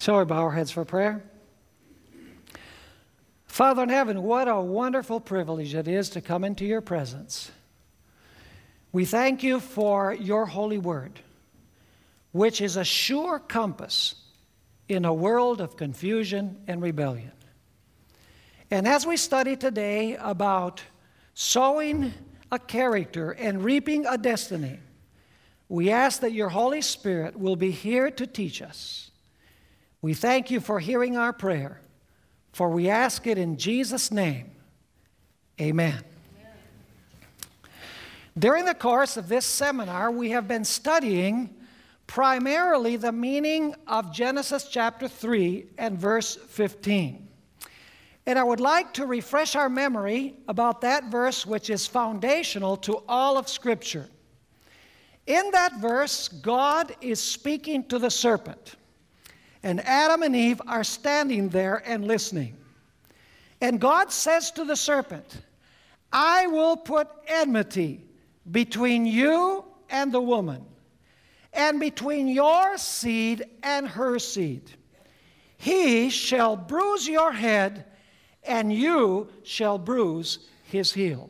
Shall we bow our heads for prayer? Father in heaven, what a wonderful privilege it is to come into your presence. We thank you for your holy word, which is a sure compass in a world of confusion and rebellion. And as we study today about sowing a character and reaping a destiny, we ask that your Holy Spirit will be here to teach us. We thank you for hearing our prayer, for we ask it in Jesus' name. Amen. During the course of this seminar, we have been studying primarily the meaning of Genesis chapter 3 and verse 15. And I would like to refresh our memory about that verse, which is foundational to all of Scripture. In that verse, God is speaking to the serpent, and Adam and Eve are standing there and listening. And God says to the serpent, I will put enmity between you and the woman, and between your seed and her seed. He shall bruise your head, and you shall bruise his heel.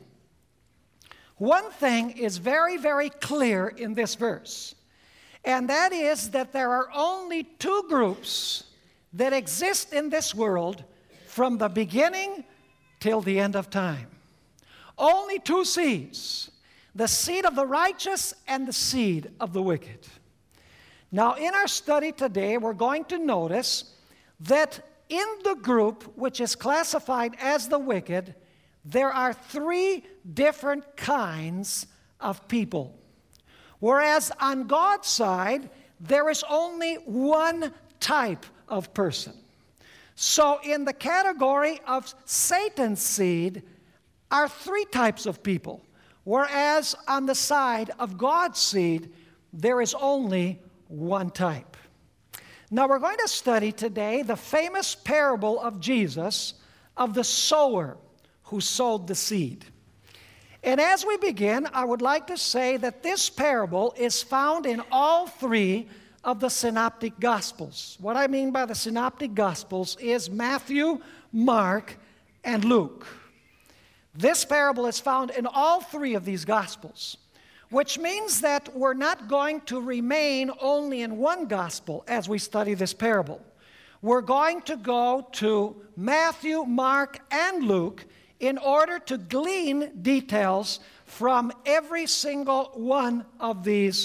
One thing is very, very clear in this verse, and that is that there are only two groups that exist in this world from the beginning till the end of time. Only two seeds, the seed of the righteous and the seed of the wicked. Now, in our study today, we're going to notice that in the group which is classified as the wicked, there are three different kinds of people. Whereas on God's side, there is only one type of person. So in the category of Satan's seed are three types of people. Whereas on the side of God's seed, there is only one type. Now we're going to study today the famous parable of Jesus of the sower who sowed the seed. And as we begin, I would like to say that this parable is found in all three of the Synoptic Gospels. What I mean by the Synoptic Gospels is Matthew, Mark, and Luke. This parable is found in all three of these Gospels, which means that we're not going to remain only in one Gospel as we study this parable. We're going to go to Matthew, Mark, and Luke in order to glean details from every single one of these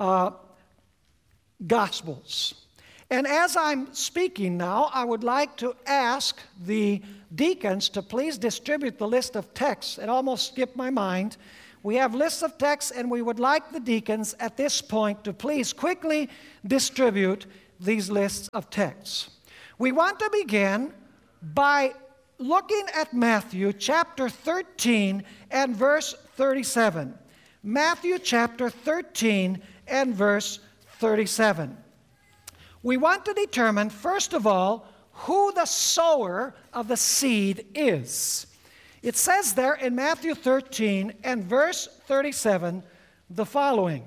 Gospels. And as I'm speaking now, I would like to ask the deacons to please distribute the list of texts. It almost skipped my mind. We have lists of texts, and we would like the deacons at this point to please quickly distribute these lists of texts. We want to begin by looking at Matthew chapter 13 and verse 37. Matthew chapter 13 and verse 37. We want to determine, first of all, who the sower of the seed is. It says there in Matthew 13 and verse 37 the following.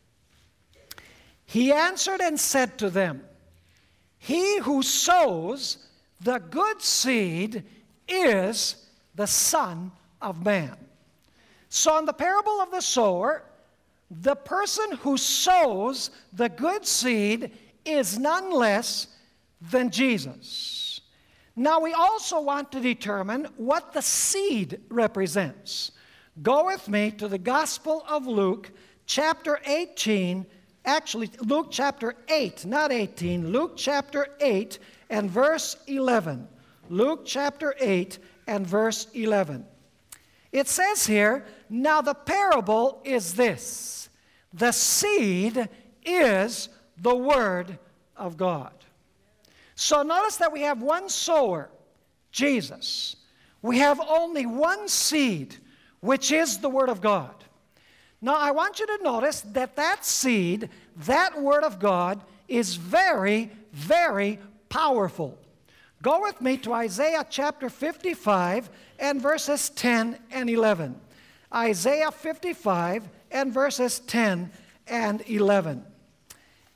He answered and said to them, He who sows the good seed is the Son of Man. So in the parable of the sower, the person who sows the good seed is none less than Jesus. Now we also want to determine what the seed represents. Go with me to the Gospel of Luke, chapter 18, actually Luke chapter 8, not 18, Luke chapter 8 and verse 11. Luke chapter 8 and verse 11. It says here, now the parable is this. The seed is the Word of God. So notice that we have one sower, Jesus. We have only one seed, which is the Word of God. Now I want you to notice that that seed, that Word of God, is very, very powerful. Go with me to Isaiah chapter 55 and verses 10 and 11. Isaiah 55 and verses 10 and 11.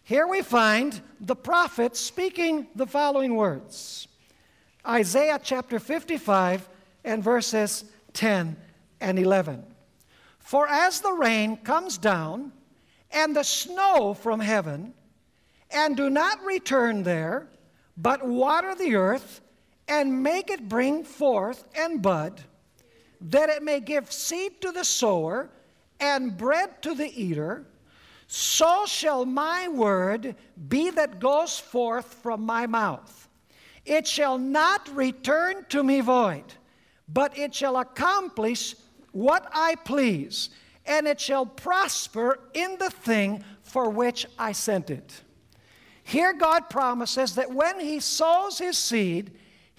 Here we find the prophet speaking the following words. Isaiah chapter 55 and verses 10 and 11. For as the rain comes down and the snow from heaven, and do not return there, but water the earth, and make it bring forth and bud, that it may give seed to the sower, and bread to the eater, so shall my word be that goes forth from my mouth. It shall not return to me void, but it shall accomplish what I please, and it shall prosper in the thing for which I sent it. Here God promises that when he sows his seed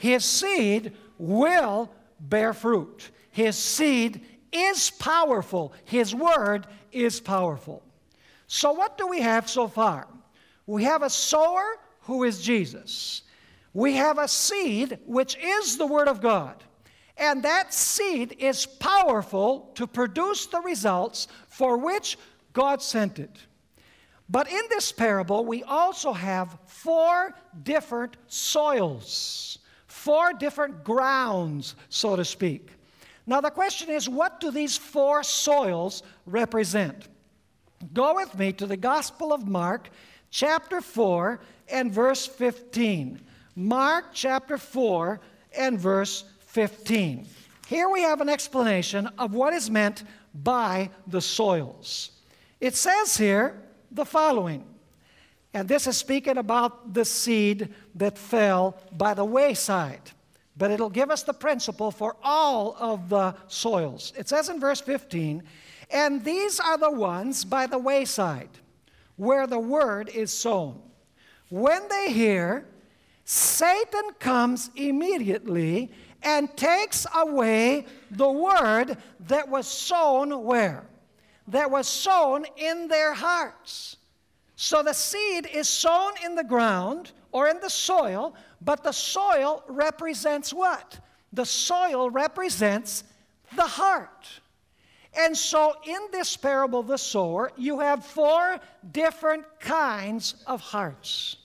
will bear fruit. His seed is powerful. His word is powerful. So what do we have so far? We have a sower who is Jesus. We have a seed which is the Word of God. And that seed is powerful to produce the results for which God sent it. But in this parable, we also have 4 different soils, 4 different grounds, so to speak. Now the question is, what do these 4 soils represent? Go with me to the Gospel of Mark, chapter 4 and verse 15. Mark chapter 4 and verse 15. Here we have an explanation of what is meant by the soils. It says here the following, and this is speaking about the seed that fell by the wayside, but it'll give us the principle for all of the soils. It says in verse 15, and these are the ones by the wayside, where the word is sown. When they hear, Satan comes immediately and takes away the word that was sown where? That was sown in their hearts. So the seed is sown in the ground or in the soil, but the soil represents what? The soil represents the heart. And so in this parable of the sower, you have 4 different kinds of hearts.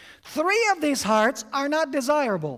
3 of these hearts are not desirable.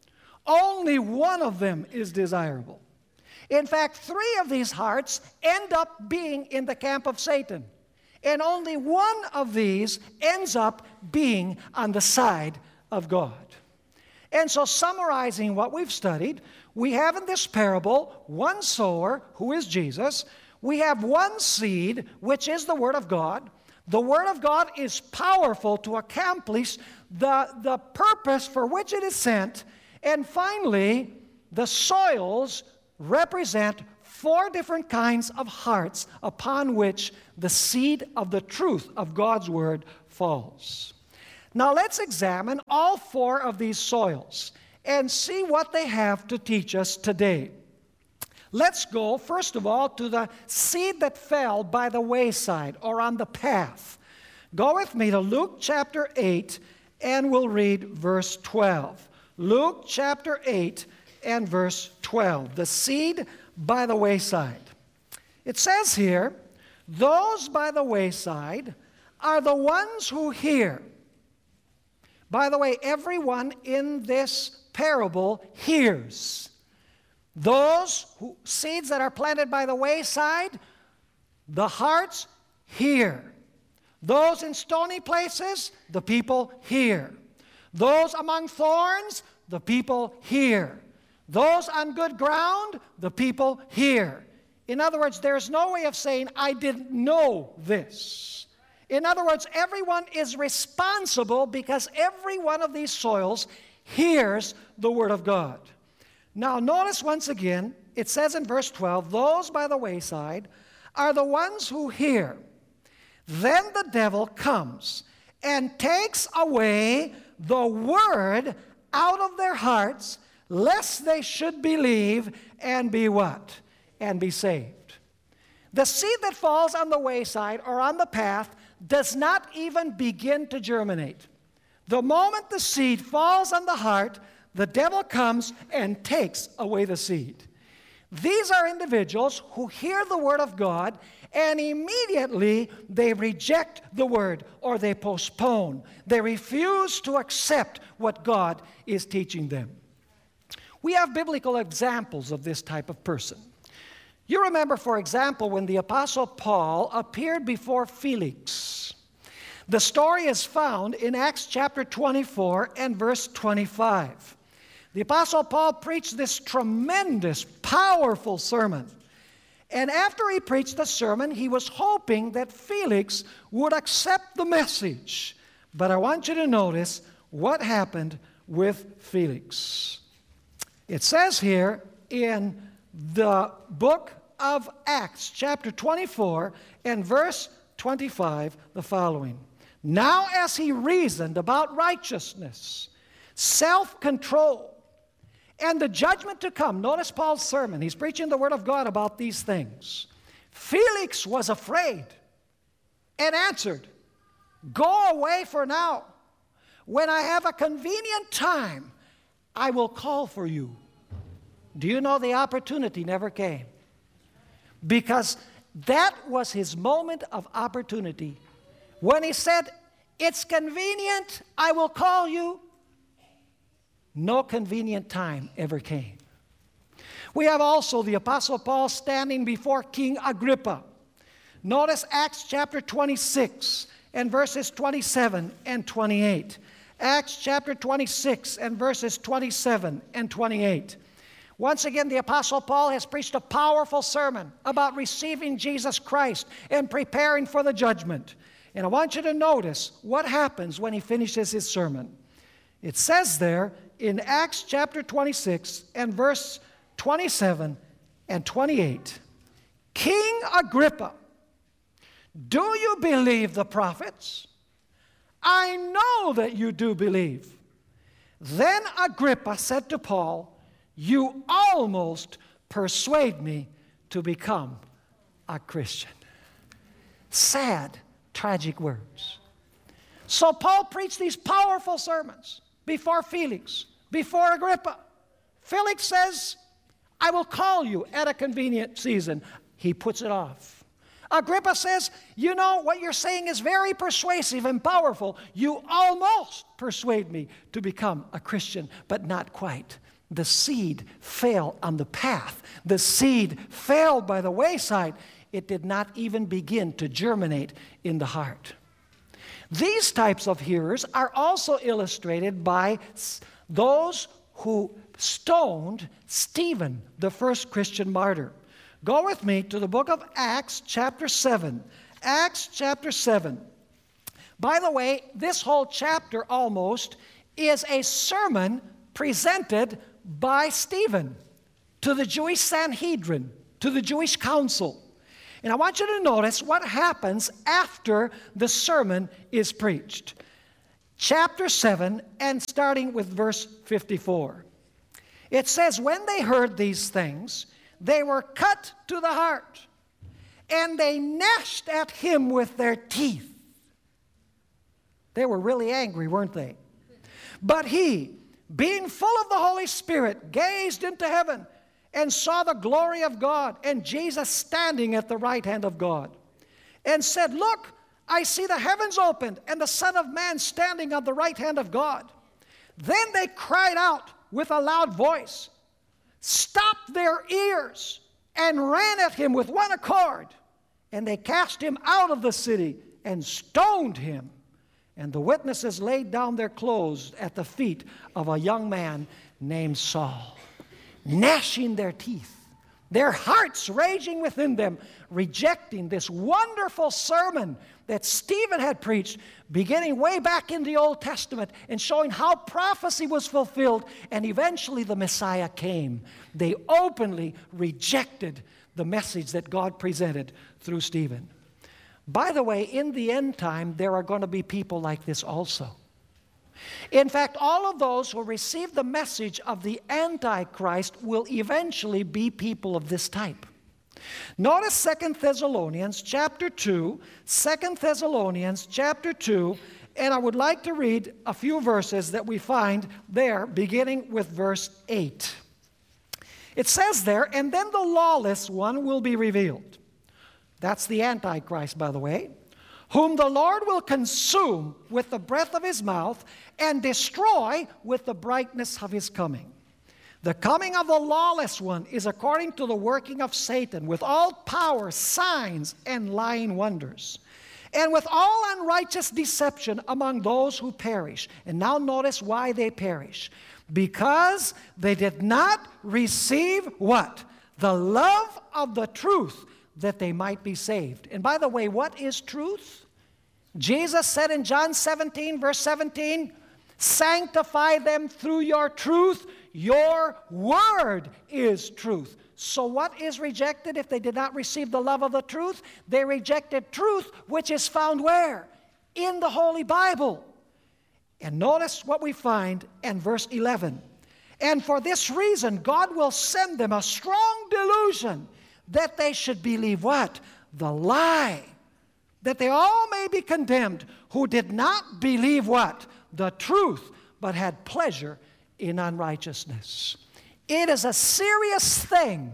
Only one of them is desirable. In fact, 3 of these hearts end up being in the camp of Satan. And only one of these ends up being on the side of God. And so summarizing what we've studied, we have in this parable one sower, who is Jesus. We have one seed, which is the Word of God. The Word of God is powerful to accomplish the purpose for which it is sent. And finally, the soils represent 4 different kinds of hearts upon which the seed of the truth of God's Word falls. Now let's examine all 4 of these soils and see what they have to teach us today. Let's go, first of all, to the seed that fell by the wayside or on the path. Go with me to Luke chapter 8 and we'll read verse 12. Luke chapter 8 and verse 12. The seed by the wayside. It says here, those by the wayside are the ones who hear. By the way, everyone in this parable hears. Those seeds that are planted by the wayside, the hearts hear. Those in stony places, the people hear. Those among thorns, the people hear. Those on good ground, the people hear. In other words, there's no way of saying, I didn't know this. In other words, everyone is responsible because every one of these soils hears the Word of God. Now, notice once again, it says in verse 12, those by the wayside are the ones who hear. Then the devil comes and takes away the Word out of their hearts, lest they should believe and be what? And be saved. The seed that falls on the wayside or on the path does not even begin to germinate. The moment the seed falls on the heart, the devil comes and takes away the seed. These are individuals who hear the Word of God and immediately they reject the Word or they postpone. They refuse to accept what God is teaching them. We have biblical examples of this type of person. You remember, for example, when the Apostle Paul appeared before Felix. The story is found in Acts chapter 24 and verse 25. The Apostle Paul preached this tremendous, powerful sermon. And after he preached the sermon, he was hoping that Felix would accept the message. But I want you to notice what happened with Felix. It says here in the book of Acts, chapter 24 and verse 25, the following. Now as he reasoned about righteousness, self-control, and the judgment to come. Notice Paul's sermon. He's preaching the Word of God about these things. Felix was afraid and answered, "Go away for now. When I have a convenient time, I will call for you." Do you know the opportunity never came? Because that was his moment of opportunity. When he said, "It's convenient, I will call you," no convenient time ever came. We have also the Apostle Paul standing before King Agrippa. Notice Acts chapter 26 and verses 27 and 28. Acts chapter 26 and verses 27 and 28. Once again, the Apostle Paul has preached a powerful sermon about receiving Jesus Christ and preparing for the judgment. And I want you to notice what happens when he finishes his sermon. It says there in Acts chapter 26 and verse 27 and 28, "King Agrippa, do you believe the prophets? I know that you do believe." Then Agrippa said to Paul, "You almost persuade me to become a Christian." Sad, tragic words. So Paul preached these powerful sermons before Felix, before Agrippa. Felix says, "I will call you at a convenient season." He puts it off. Agrippa says, "You know, what you're saying is very persuasive and powerful. You almost persuade me to become a Christian, but not quite." The seed fell on the path. The seed fell by the wayside. It did not even begin to germinate in the heart. These types of hearers are also illustrated by those who stoned Stephen, the first Christian martyr. Go with me to the book of Acts chapter 7. Acts chapter 7. By the way, this whole chapter almost is a sermon presented by Stephen to the Jewish Sanhedrin, to the Jewish council. And I want you to notice what happens after the sermon is preached. Chapter 7, and starting with verse 54. It says, "When they heard these things, they were cut to the heart, and they gnashed at him with their teeth." They were really angry, weren't they? "But he, being full of the Holy Spirit, gazed into heaven and saw the glory of God and Jesus standing at the right hand of God, and said, 'Look, I see the heavens opened and the Son of Man standing on the right hand of God.' Then they cried out with a loud voice, stopped their ears, and ran at him with one accord. And they cast him out of the city and stoned him. And the witnesses laid down their clothes at the feet of a young man named Saul, gnashing their teeth, their hearts raging within them, rejecting this wonderful sermon that Stephen had preached, beginning way back in the Old Testament and showing how prophecy was fulfilled, and eventually the Messiah came. They openly rejected the message that God presented through Stephen. By the way, in the end time, there are going to be people like this also. In fact, all of those who receive the message of the Antichrist will eventually be people of this type. Notice 2 Thessalonians chapter 2, 2 Thessalonians chapter 2, and I would like to read a few verses that we find there, beginning with verse 8. It says there, and then the lawless one will be revealed. That's the Antichrist, by the way, whom the Lord will consume with the breath of his mouth and destroy with the brightness of his coming. The coming of the lawless one is according to the working of Satan, with all power, signs, and lying wonders, and with all unrighteous deception among those who perish. And now notice why they perish. Because they did not receive what? The love of the truth, that they might be saved. And by the way, what is truth? Jesus said in John 17, verse 17, sanctify them through your truth. Your word is truth. So what is rejected if they did not receive the love of the truth? They rejected truth, which is found where? In the Holy Bible. And notice what we find in verse 11. And for this reason, God will send them a strong delusion, that they should believe what? The lie. That they all may be condemned, who did not believe what? The truth, but had pleasure in unrighteousness. It is a serious thing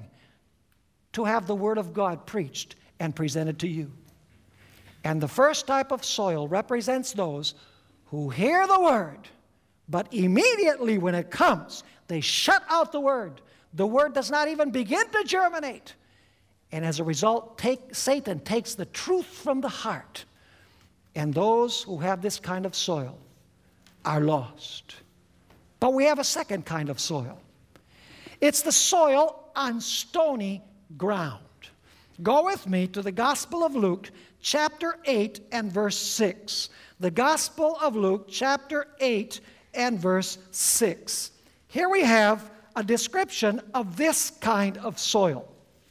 to have the Word of God preached and presented to you. And the first type of soil represents those who hear the Word, but immediately when it comes, they shut out the Word. The Word does not even begin to germinate. And as a result, Satan takes the truth from the heart. And those who have this kind of soil are lost. But we have a second kind of soil. It's the soil on stony ground. Go with me to the Gospel of Luke, chapter 8 and verse 6. The Gospel of Luke, chapter 8 and verse 6. Here we have a description of this kind of soil.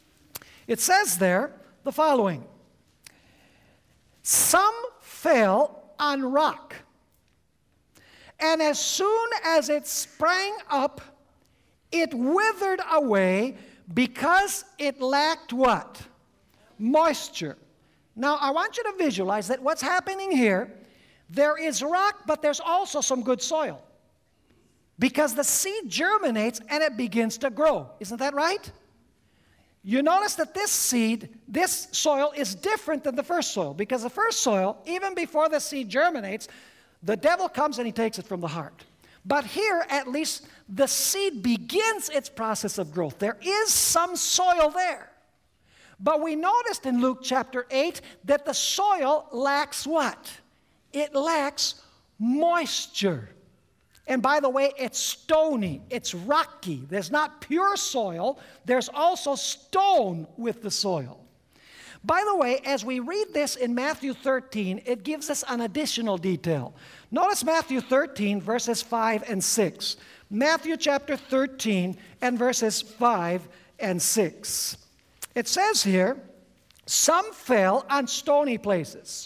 It says there the following. Some fell on rock, and as soon as it sprang up, it withered away because it lacked what? Moisture. Now, I want you to visualize that what's happening here, there is rock, but there's also some good soil. Because the seed germinates and it begins to grow. Isn't that right? You notice that this soil is different than the first soil. Because the first soil, even before the seed germinates, the devil comes and he takes it from the heart. But here, at least, the seed begins its process of growth. There is some soil there. But we noticed in Luke chapter 8 that the soil lacks what? It lacks moisture. And by the way, it's stony, it's rocky. There's not pure soil, there's also stone with the soil. By the way, as we read this in Matthew 13, it gives us an additional detail. Notice Matthew 13, verses 5 and 6. Matthew chapter 13 and verses 5 and 6. It says here, some fell on stony places,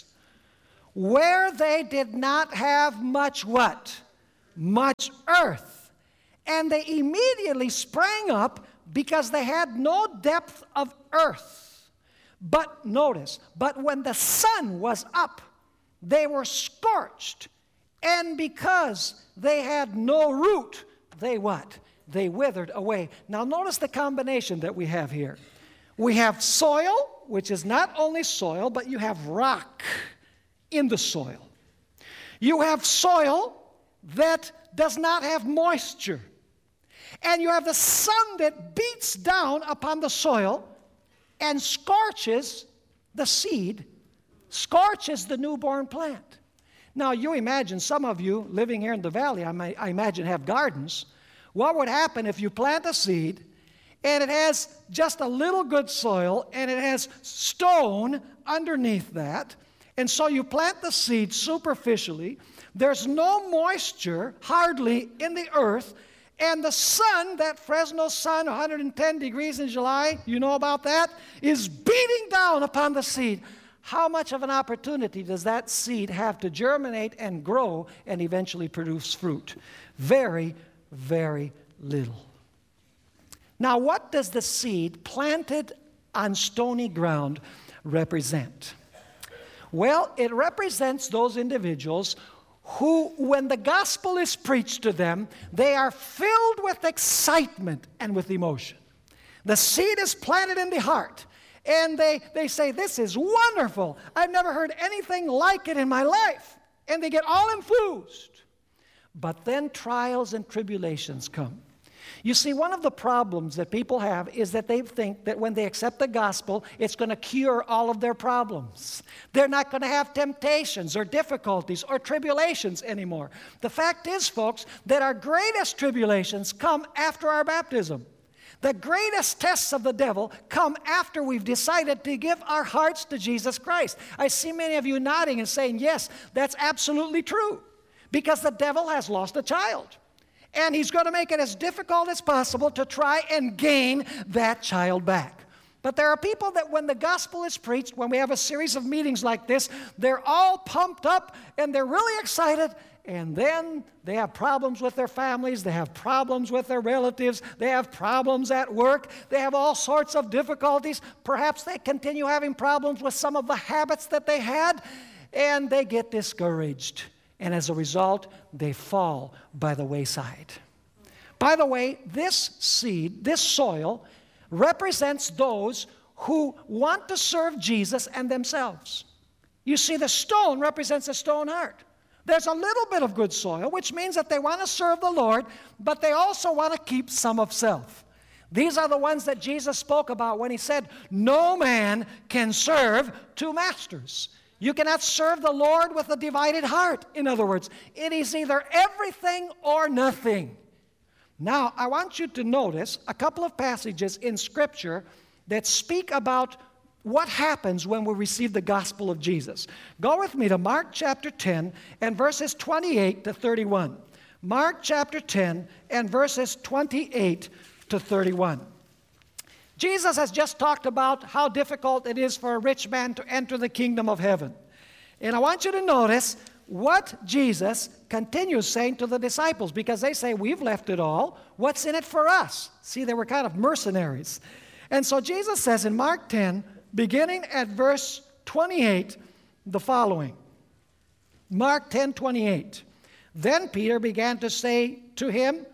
where they did not have much what? Much earth. And they immediately sprang up because they had no depth of earth. But notice, but when the sun was up, they were scorched. And because they had no root, they what? They withered away. Now notice the combination that we have here. We have soil, which is not only soil, but you have rock in the soil. You have soil that does not have moisture. And you have the sun that beats down upon the soil and scorches the seed, scorches the newborn plant. Now you imagine, some of you living here in the valley, I imagine have gardens. What would happen if you plant a seed and it has just a little good soil and it has stone underneath that? And so you plant the seed superficially. There's no moisture, hardly, in the earth. And the sun, that Fresno sun, 110 degrees in July, you know about that, is beating down upon the seed. How much of an opportunity does that seed have to germinate and grow and eventually produce fruit? Very, very little. Now, what does the seed planted on stony ground represent? Well, it represents those individuals who, when the gospel is preached to them, they are filled with excitement and with emotion. The seed is planted in the heart. And they say, this is wonderful. I've never heard anything like it in my life. And they get all enthused. But then trials and tribulations come. You see, one of the problems that people have is that they think that when they accept the gospel, it's going to cure all of their problems. They're not going to have temptations or difficulties or tribulations anymore. The fact is, folks, that our greatest tribulations come after our baptism. The greatest tests of the devil come after we've decided to give our hearts to Jesus Christ. I see many of you nodding and saying, yes, that's absolutely true. Because the devil has lost a child. And he's going to make it as difficult as possible to try and gain that child back. But there are people that when the gospel is preached, when we have a series of meetings like this, they're all pumped up and they're really excited. And then they have problems with their families, they have problems with their relatives, they have problems at work, they have all sorts of difficulties. Perhaps they continue having problems with some of the habits that they had, and they get discouraged. And as a result, they fall by the wayside. By the way, this seed, this soil, represents those who want to serve Jesus and themselves. You see, the stone represents a stone heart. There's a little bit of good soil, which means that they want to serve the Lord, but they also want to keep some of self. These are the ones that Jesus spoke about when he said, no man can serve two masters. You cannot serve the Lord with a divided heart. In other words, it is either everything or nothing. Now, I want you to notice a couple of passages in Scripture that speak about what happens when we receive the gospel of Jesus. Go with me to Mark chapter 10 and verses 28 to 31. Mark chapter 10 and verses 28 to 31. Jesus has just talked about how difficult it is for a rich man to enter the kingdom of heaven. And I want you to notice what Jesus continues saying to the disciples, because they say, we've left it all. What's in it for us? See, they were kind of mercenaries. And so Jesus says in Mark 10, beginning at verse 28, the following. Mark 10:28. Then Peter began to say to him,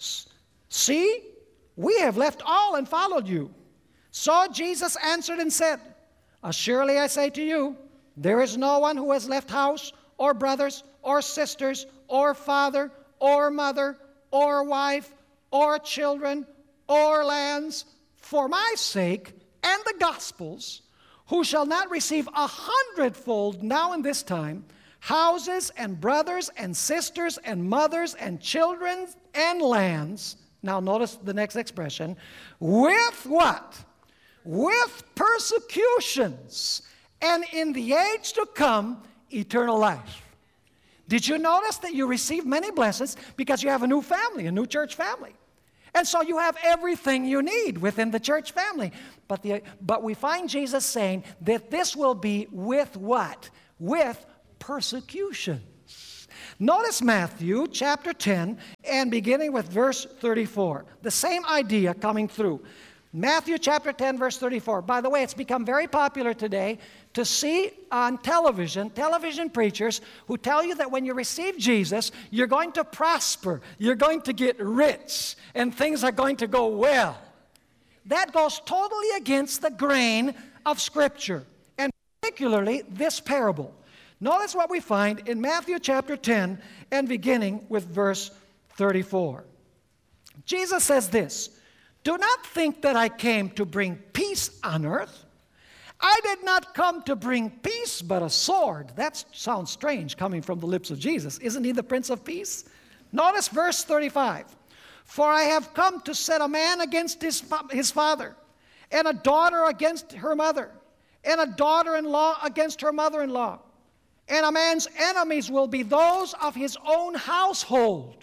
see, we have left all and followed you. So Jesus answered and said, assuredly I say to you, there is no one who has left house or brothers or sisters or father or mother or wife or children or lands for my sake and the gospel's, who shall not receive 100-fold now in this time, houses and brothers and sisters and mothers and children and lands. Now notice the next expression. With what? With persecutions, and in the age to come, eternal life. Did you notice that you receive many blessings because you have a new family, a new church family? And so you have everything you need within the church family. But we find Jesus saying that this will be with what? With persecutions. Notice Matthew chapter 10 and beginning with verse 34. The same idea coming through. Matthew chapter 10 verse 34. By the way, it's become very popular today to see on television preachers who tell you that when you receive Jesus, you're going to prosper, you're going to get rich, and things are going to go well. That goes totally against the grain of Scripture, and particularly this parable. Notice what we find in Matthew chapter 10 and beginning with verse 34. Jesus says this, do not think that I came to bring peace on earth. I did not come to bring peace, but a sword. That sounds strange coming from the lips of Jesus. Isn't he the Prince of Peace? Notice verse 35. For I have come to set a man against his father, and a daughter against her mother, and a daughter-in-law against her mother-in-law. And a man's enemies will be those of his own household.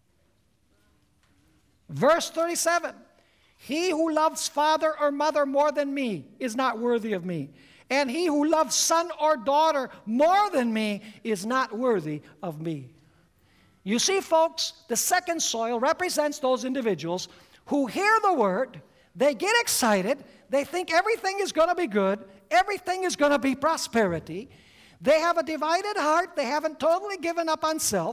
Verse 37. He who loves father or mother more than me is not worthy of me. And he who loves son or daughter more than me is not worthy of me. You see, folks, the second soil represents those individuals who hear the word, they get excited, they think everything is going to be good, everything is going to be prosperity. They have a divided heart, they haven't totally given up on self.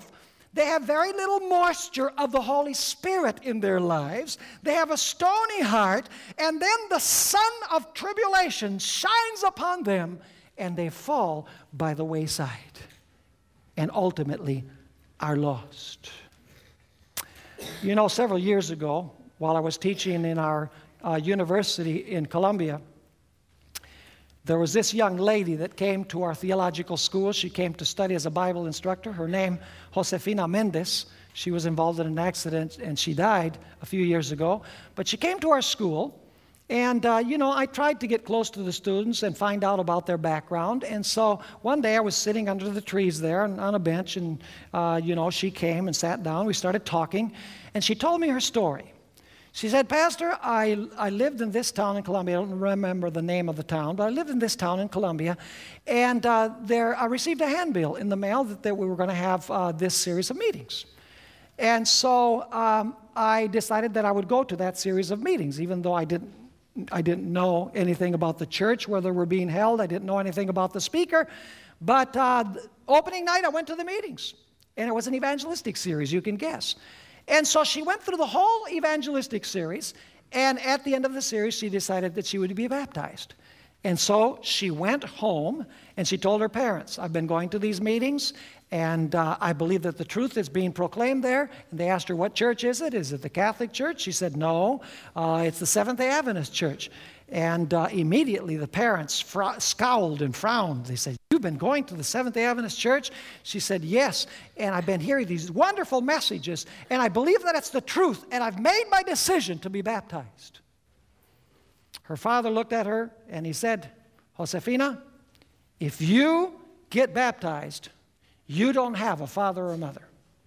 They have very little moisture of the Holy Spirit in their lives. They have a stony heart, and then the sun of tribulation shines upon them, and they fall by the wayside and ultimately are lost. You know, several years ago, while I was teaching in our university in Columbia, there was this young lady that came to our theological school. She came to study as a Bible instructor. Her name, Josefina Mendez. She was involved in an accident and she died a few years ago. But she came to our school, and I tried to get close to the students and find out about their background. And so one day I was sitting under the trees there on a bench, and she came and sat down. We started talking, and she told me her story. She said, "Pastor, I lived in this town in Columbia." I don't remember the name of the town, but I lived in this town in Columbia. And I received a handbill in the mail that we were going to have this series of meetings. And so I decided that I would go to that series of meetings, even though I didn't know anything about the church, where they were being held. I didn't know anything about the speaker. But opening night, I went to the meetings. And it was an evangelistic series, you can guess. And so she went through the whole evangelistic series, and at the end of the series, she decided that she would be baptized. And so she went home, and she told her parents, "I've been going to these meetings, and I believe that the truth is being proclaimed there." And they asked her, "What church is it? Is it the Catholic Church?" She said, "No, it's the Seventh-day Adventist Church." And immediately the parents scowled and frowned. They said, "You've been going to the Seventh-day Adventist Church?" She said, "Yes, and I've been hearing these wonderful messages, and I believe that it's the truth, and I've made my decision to be baptized." Her father looked at her, and he said, "Josefina, if you get baptized, you don't have a father or mother.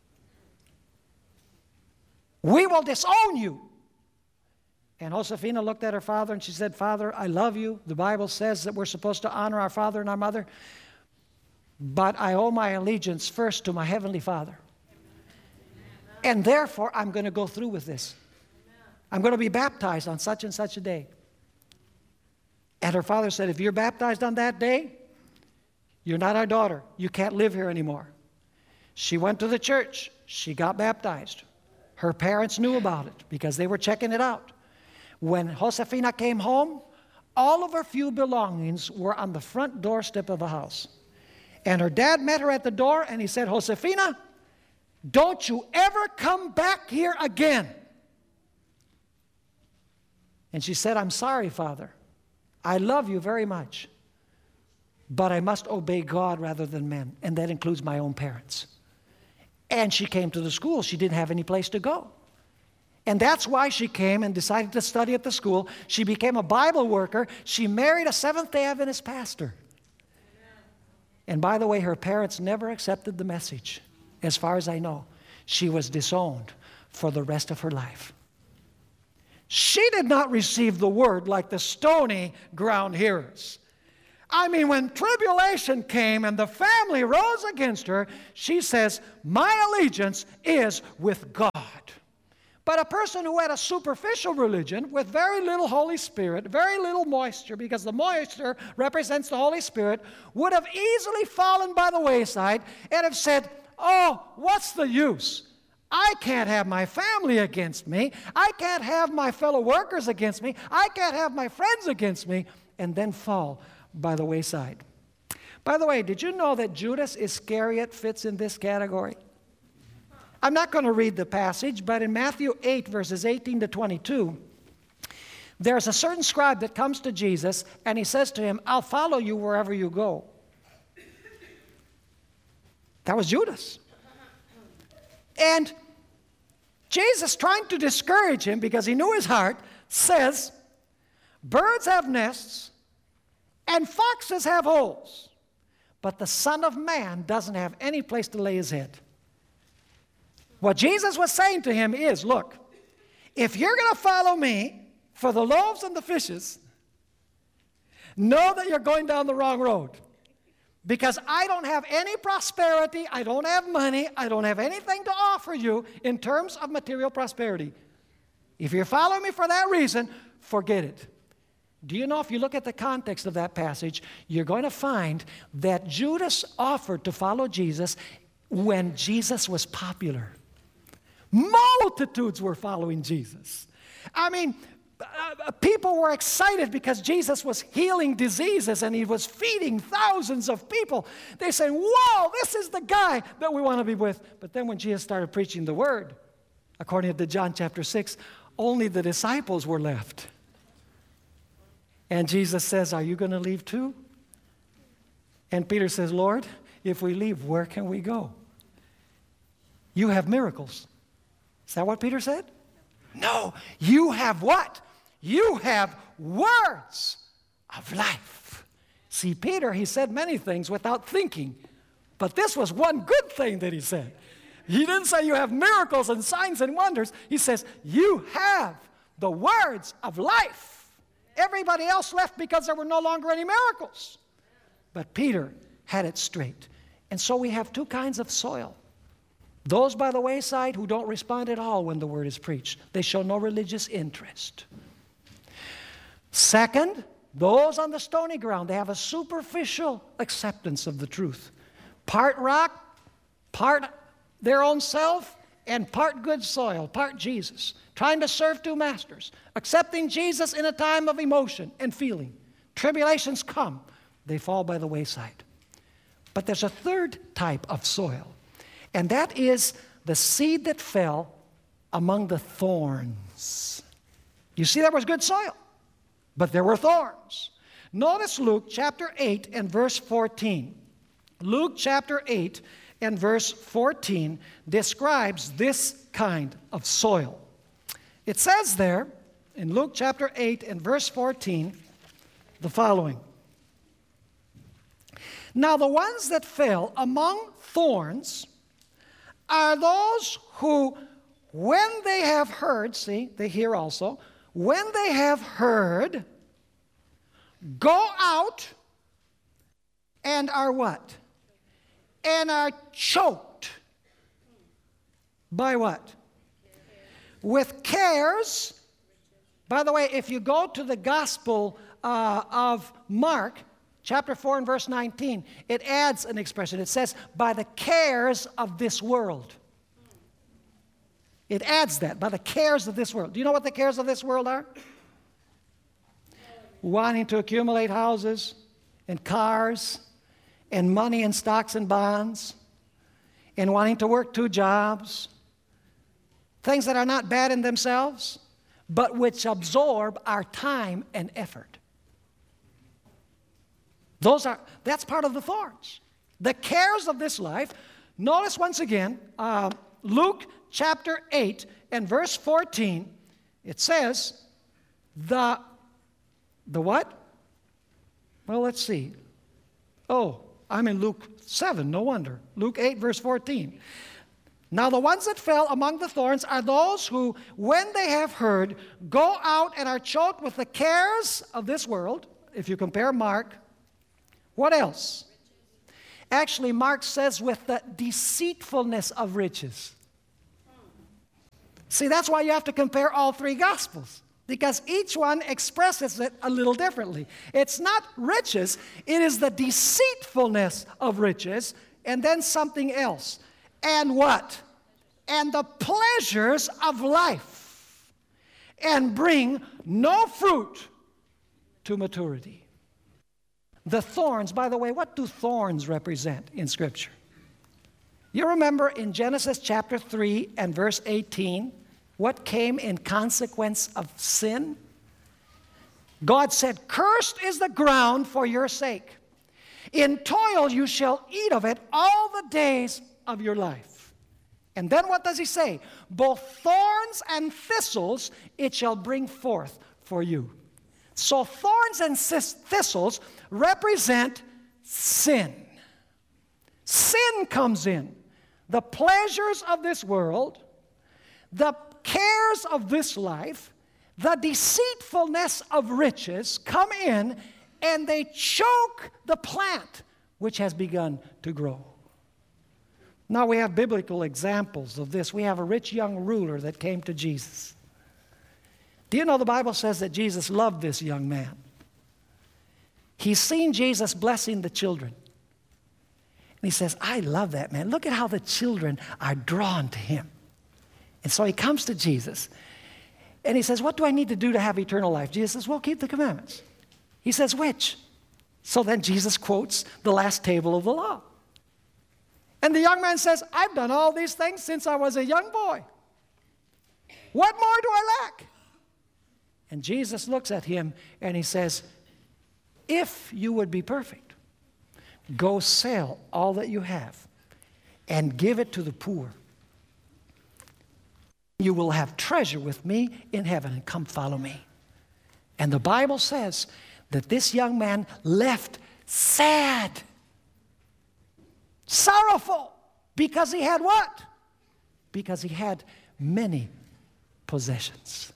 We will disown you." And Josefina looked at her father and she said, "Father, I love you. The Bible says that we're supposed to honor our father and our mother. But I owe my allegiance first to my Heavenly Father. And therefore, I'm going to go through with this. I'm going to be baptized on such and such a day." And her father said, "If you're baptized on that day, you're not our daughter. You can't live here anymore." She went to the church. She got baptized. Her parents knew about it because they were checking it out. When Josefina came home, all of her few belongings were on the front doorstep of the house. And her dad met her at the door, and he said, "Josefina, don't you ever come back here again." And she said, "I'm sorry, Father. I love you very much. But I must obey God rather than men, and that includes my own parents." And she came to the school. She didn't have any place to go. And that's why she came and decided to study at the school. She became a Bible worker. She married a Seventh-day Adventist pastor. And by the way, her parents never accepted the message. As far as I know, she was disowned for the rest of her life. She did not receive the word like the stony ground hearers. I mean, when tribulation came and the family rose against her, she says, "My allegiance is with God." But a person who had a superficial religion with very little Holy Spirit, very little moisture, because the moisture represents the Holy Spirit, would have easily fallen by the wayside and have said, "Oh, what's the use? I can't have my family against me. I can't have my fellow workers against me. I can't have my friends against me," and then fall by the wayside. By the way, did you know that Judas Iscariot fits in this category? I'm not going to read the passage, but in Matthew 8, verses 18 to 22, there's a certain scribe that comes to Jesus, and he says to him, "I'll follow you wherever you go." That was Judas. And Jesus, trying to discourage him because he knew his heart, says, "Birds have nests and foxes have holes, but the Son of Man doesn't have any place to lay his head." What Jesus was saying to him is, look, if you're going to follow me for the loaves and the fishes, know that you're going down the wrong road. Because I don't have any prosperity, I don't have money, I don't have anything to offer you in terms of material prosperity. If you're following me for that reason, forget it. Do you know, if you look at the context of that passage, you're going to find that Judas offered to follow Jesus when Jesus was popular. Multitudes were following Jesus. I mean, people were excited because Jesus was healing diseases and he was feeding thousands of people. They say, whoa, this is the guy that we want to be with. But then when Jesus started preaching the word, according to John chapter 6, only the disciples were left. And Jesus says, are you going to leave too? And Peter says, Lord, if we leave, where can we go? You have miracles. Is that what Peter said? No, you have what? You have words of life. See, Peter, he said many things without thinking, but this was one good thing that he said. He didn't say you have miracles and signs and wonders. He says, you have the words of life. Everybody else left because there were no longer any miracles. But Peter had it straight. And so we have two kinds of soil. Those by the wayside who don't respond at all when the word is preached. They show no religious interest. Second, those on the stony ground, they have a superficial acceptance of the truth. Part rock, part their own self, and part good soil, part Jesus. Trying to serve two masters. Accepting Jesus in a time of emotion and feeling. Tribulations come. They fall by the wayside. But there's a third type of soil. And that is the seed that fell among the thorns. You see, there was good soil, but there were thorns. Notice Luke chapter 8 and verse 14. Luke chapter 8 and verse 14 describes this kind of soil. It says there in Luke chapter 8 and verse 14 the following. Now the ones that fell among thorns are those who, when they have heard, see, they hear also, when they have heard, go out and are what? And are choked by what? With cares. By the way, if you go to the Gospel of Mark, chapter 4 and verse 19, it adds an expression. It says, by the cares of this world. It adds that, by the cares of this world. Do you know what the cares of this world are? Wanting to accumulate houses and cars and money and stocks and bonds and wanting to work 2 jobs. Things that are not bad in themselves, but which absorb our time and effort. That's part of the thorns. The cares of this life. Notice once again, Luke chapter 8 and verse 14, it says, the what? Well, let's see. Oh, I'm in Luke 7, no wonder. Luke 8 verse 14. Now the ones that fell among the thorns are those who, when they have heard, go out and are choked with the cares of this world. If you compare Mark, what else? Actually, Mark says with the deceitfulness of riches. See, that's why you have to compare all 3 Gospels, because each one expresses it a little differently. It's not riches, it is the deceitfulness of riches, and then something else. And what? And the pleasures of life, and bring no fruit to maturity. The thorns, by the way, what do thorns represent in Scripture? You remember in Genesis chapter 3 and verse 18, what came in consequence of sin? God said, cursed is the ground for your sake. In toil you shall eat of it all the days of your life. And then what does he say? Both thorns and thistles it shall bring forth for you. So thorns and thistles represent sin. Sin comes in. The pleasures of this world, the cares of this life, the deceitfulness of riches come in, and they choke the plant which has begun to grow. Now we have biblical examples of this. We have a rich young ruler that came to Jesus. Do you know the Bible says that Jesus loved this young man? He's seen Jesus blessing the children. And he says, I love that man. Look at how the children are drawn to him. And so he comes to Jesus. And he says, what do I need to do to have eternal life? Jesus says, well, keep the commandments. He says, which? So then Jesus quotes the last table of the law. And the young man says, I've done all these things since I was a young boy. What more do I lack? And Jesus looks at him and he says, if you would be perfect, go sell all that you have and give it to the poor. You will have treasure with me in heaven, and come follow me. And the Bible says that this young man left sad, sorrowful, because he had what? Because he had many possessions.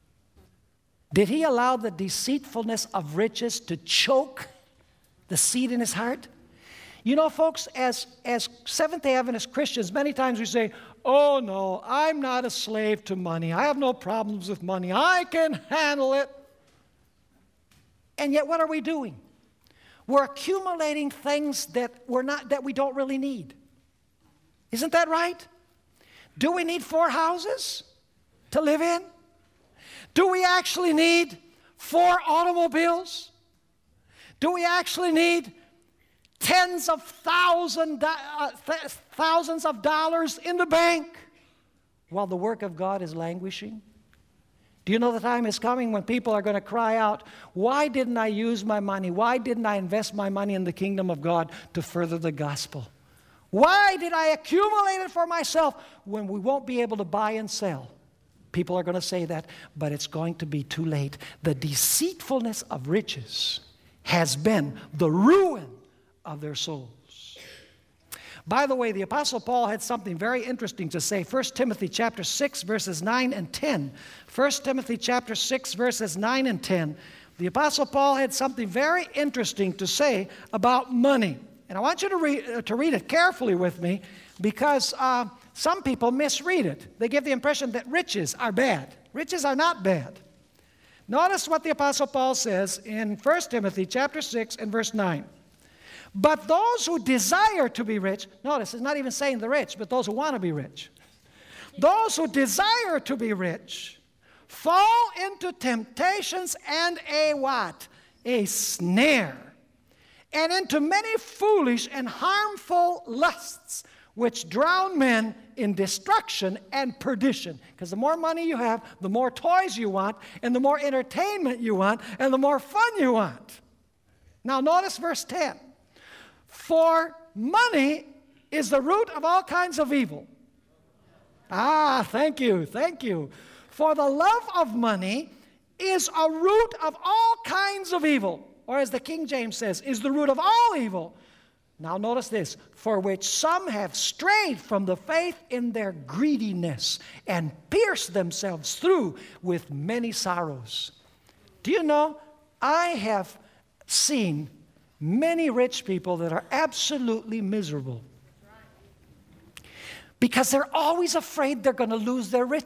Did he allow the deceitfulness of riches to choke the seed in his heart? You know, folks, as Seventh-day Adventist Christians, many times we say, oh, no, I'm not a slave to money. I have no problems with money. I can handle it. And yet, what are we doing? We're accumulating things that we don't really need. Isn't that right? Do we need 4 houses to live in? Do we actually need 4 automobiles? Do we actually need tens of thousands of dollars in the bank while the work of God is languishing? Do you know the time is coming when people are going to cry out, why didn't I use my money? Why didn't I invest my money in the kingdom of God to further the gospel? Why did I accumulate it for myself when we won't be able to buy and sell? People are going to say that, but it's going to be too late. The deceitfulness of riches has been the ruin of their souls. By the way, the Apostle Paul had something very interesting to say. 1 Timothy chapter 6, verses 9 and 10. 1 Timothy chapter 6, verses 9 and 10. The Apostle Paul had something very interesting to say about money. And I want you to read it carefully with me, because some people misread it. They give the impression that riches are bad. Riches are not bad. Notice what the Apostle Paul says in 1 Timothy chapter 6 and verse 9. But those who desire to be rich, notice it's not even saying the rich, but those who want to be rich. Those who desire to be rich fall into temptations and a what? A snare. And into many foolish and harmful lusts, which drown men in destruction and perdition. Because the more money you have, the more toys you want, and the more entertainment you want, and the more fun you want. Now notice verse 10. For money is the root of all kinds of evil. Thank you, thank you. For the love of money is a root of all kinds of evil. Or as the King James says, is the root of all evil. Now notice this, for which some have strayed from the faith in their greediness and pierced themselves through with many sorrows. Do you know, I have seen many rich people that are absolutely miserable because they're always afraid they're going to lose their riches.